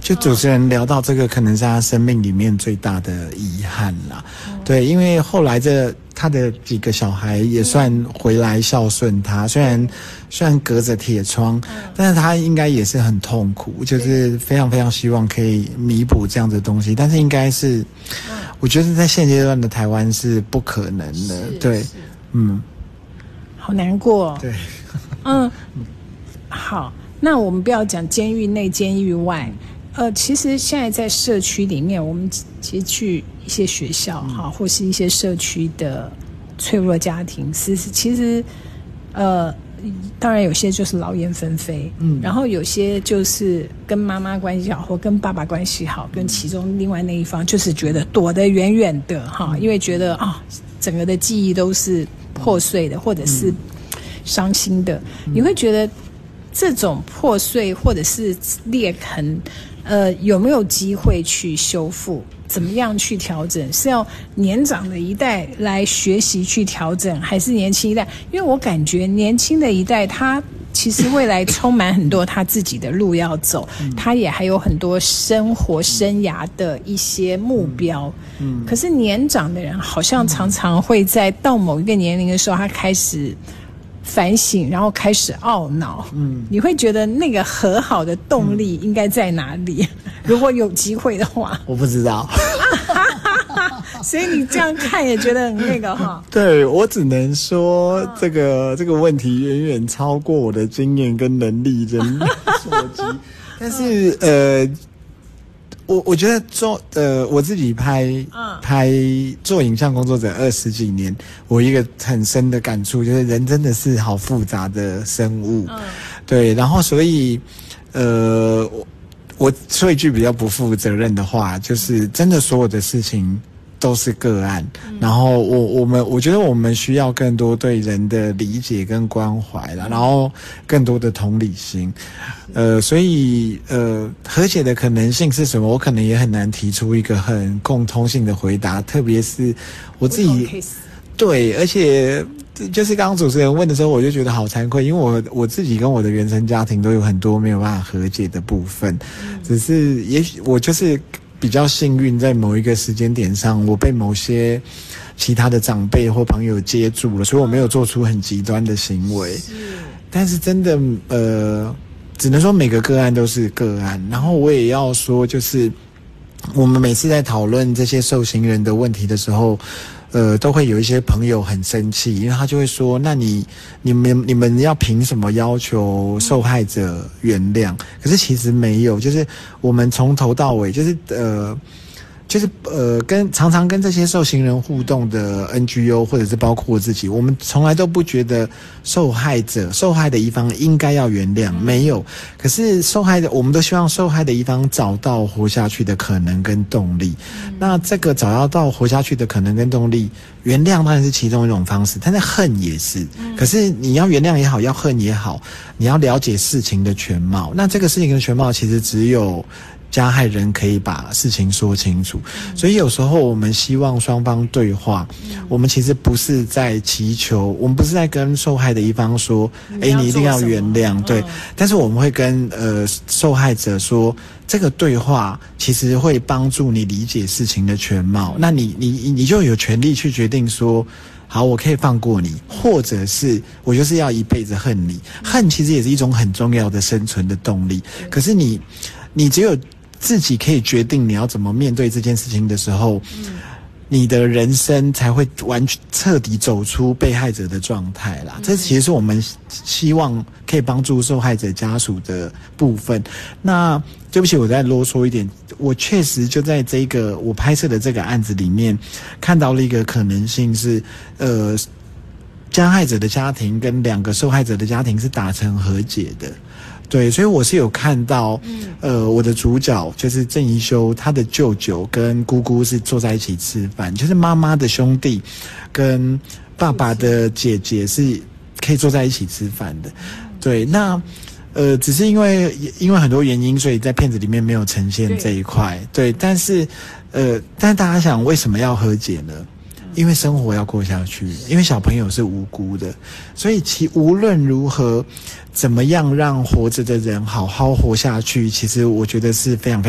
就主持人聊到这个，可能是他生命里面最大的遗憾啦。对，因为后来他的几个小孩也算回来孝顺他，虽然隔着铁窗，但是他应该也是很痛苦，就是非常非常希望可以弥补这样的东西，但是应该是，我觉得在现阶段的台湾是不可能的。对， 好难过。 对， 好，那我们不要讲监狱内、监狱外。其实现在在社区里面，我们其实去一些学校或是一些社区的脆弱家庭，其实当然有些就是劳燕分飞，然后有些就是跟妈妈关系好，或跟爸爸关系好，跟其中另外那一方就是觉得躲得远远的因为觉得整个的记忆都是破碎的，或者是伤心的，你会觉得这种破碎或者是裂痕，有没有机会去修复？怎么样去调整？是要年长的一代来学习去调整，还是年轻一代？因为我感觉年轻的一代，他其实未来充满很多他自己的路要走，他也还有很多生活生涯的一些目标。可是年长的人好像常常会在到某一个年龄的时候，他开始反省，然后开始懊恼。你会觉得那个和好的动力应该在哪里？如果有机会的话， 我不知道。 所以你这样看也觉得很那个哈。 对，我只能说这个问题远远超过我的经验跟能力跟所及。但是我觉得我自己拍做影像工作者20几年，我一个很深的感触就是人真的是好复杂的生物。对，然后所以我说一句比较不负责任的话，就是真的所有的事情都是个案，然后我觉得我们需要更多对人的理解跟关怀啦，然后更多的同理心。所以和解的可能性是什么？我可能也很难提出一个很共通性的回答，特别是我自己。对，而且就是刚刚主持人问的时候，我就觉得好惭愧，因为我自己跟我的原生家庭都有很多没有办法和解的部分，只是也许我就是比较幸运，在某一个时间点上，我被某些其他的长辈或朋友接住了，所以我没有做出很极端的行为。但是真的只能说每个个案都是个案，然后我也要说，就是我们每次在讨论这些受刑人的问题的时候，都会有一些朋友很生气，因为他就会说，那你们要凭什么要求受害者原谅？可是其实没有，就是我们从头到尾常常跟这些受刑人互动的 NGO 或者是包括我自己，我们从来都不觉得受害的一方应该要原谅，没有。可是我们都希望受害的一方找到活下去的可能跟动力。那这个找到活下去的可能跟动力，原谅当然是其中一种方式，但是恨也是。可是你要原谅也好，要恨也好，你要了解事情的全貌。那这个事情的全貌其实只有加害人可以把事情说清楚，所以有时候我们希望双方对话，我们其实不是在祈求，我们不是在跟受害的一方说，你一定要原谅，对，但是我们会跟受害者说，这个对话其实会帮助你理解事情的全貌，那你就有权利去决定说，好，我可以放过你，或者是我就是要一辈子恨你。恨其实也是一种很重要的生存的动力，可是你只有自己可以决定你要怎么面对这件事情的时候，你的人生才会完全彻底走出被害者的状态啦。这其实是我们希望可以帮助受害者家属的部分。那对不起，我再啰嗦一点，我确实就在这个我拍摄的这个案子里面看到了一个可能性是，加害者的家庭跟2个受害者的家庭是达成和解的。对，所以我是有看到，我的主角就是郑宜修，他的舅舅跟姑姑是坐在一起吃饭，就是妈妈的兄弟跟爸爸的姐姐是可以坐在一起吃饭的。对，那只是因为很多原因，所以在片子里面没有呈现这一块。对，但是大家想为什么要和解呢？因为生活要过下去，因为小朋友是无辜的，所以无论如何，怎么样让活着的人好好活下去，其实我觉得是非常非常